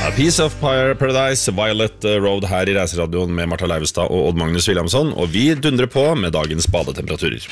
A Piece of Paradise, Violet Road her i Reiseradioen med Martha Leivestad og Odd Magnus Williamson. Og vi dundrer på med dagens badetemperaturer.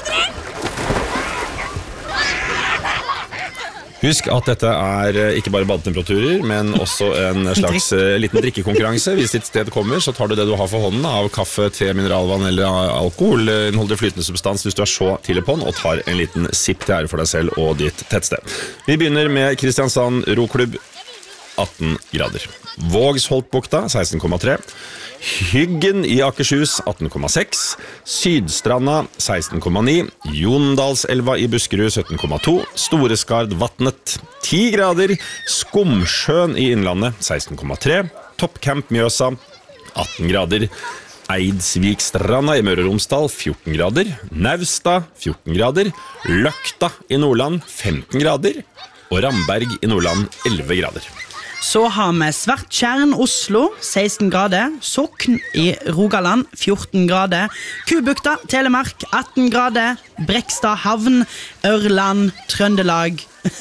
Husk at dette ikke bare badetemperaturer, men også en slags liten drikkekonkurranse. Hvis ditt sted kommer, så tar du det du har for hånden av kaffe, te, mineralvann eller alkohol. Innholder flytende substans hvis du så tidlig på den, og tar en liten sipp til ære for deg selv og ditt tettsted. Vi begynner med Kristiansand Roklubb, 18 grader. Vågsholtbukta, 16,3. Hyggen i Akershus, 18,6. Sydstranda, 16,9. Jondalselva i Buskerud, 17,2. Storeskardvatnet, 10 grader. Skomsjøen i Innlandet, 16,3. Toppcamp Mjøsa, 18 grader. Eidsvikstranda i Møre og Romsdal, 14 grader. Naustad, 14 grader. Løkta i Nordland, 15 grader. Og Ramberg i Nordland, 11 grader. Så har vi Svarttjern, Oslo, 16 grader. Sokn i Rogaland, 14 grader. Kubukta, Telemark, 18 grader. Brekstad havn, Ørland, Trøndelag,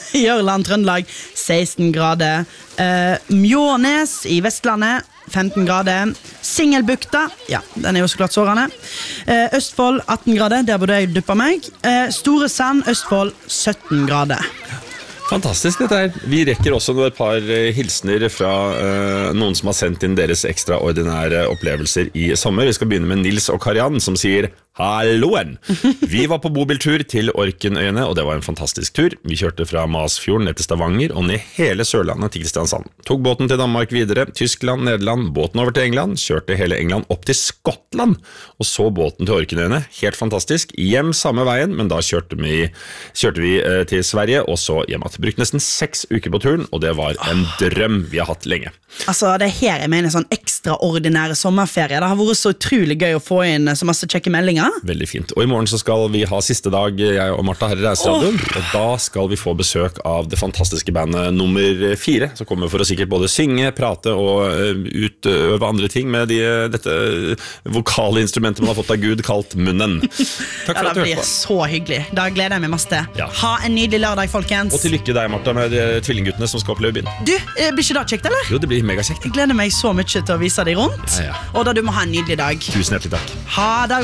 16 grader. Mjånes i Vestlandet, 15 grader. Singelbukta, ja, den jo så klart sårende. Østfold, 18 grader, der burde jeg duppe meg. Store Sand, Østfold, 17 grader. Fantastisk dette her. Vi rekker også et par hilsner fra noen som har sendt inn deres ekstraordinære opplevelser i sommer. Vi skal begynne med Nils og Kariann som sier Halloen! Vi var på bobiltur til Orkenøyene, og det var en fantastisk tur. Vi kjørte fra Masfjorden ned til Stavanger og ned hele Sørlandet til Kristiansand. Tok båten til Danmark videre, Tyskland, Nederland, båten over til England, kjørte hele England opp til Skottland, og så båten til Orkenøyene. Helt fantastisk. Hjem samme veien, men da kjørte vi til Sverige, og så hjem at brukte nesten 6 uker på turen, og det var en drøm vi har hatt lenge. Altså, det her jeg mener sånn ekstraordinære sommerferie. Det har vært så utrolig gøy å få inn så masse kjekke meldinger. Veldig fint. Og i morgen så skal vi ha siste dag, jeg og Martha her i Reiseradioen, og da skal vi få besøk av det fantastiske bandet nummer 4, som kommer for å sikkert både synge, prate og utøve andre ting med dette vokale instrumentet man har fått av Gud, kalt munnen. Takk for at du hørte på. Det blir så hyggelig. Da gleder jeg meg masse til. Ja. Ha en nydelig lørdag, folkens. Og til lykke deg, Martha, med tvillingguttene som skal oppleve byen. Du, blir ikke det kjekt, eller? Jo, det blir megakjekt. Jeg gleder meg så mye til å vise deg rundt. Ja. Og da du må ha en nydelig dag. Tusen hjertelig takk. Ha det.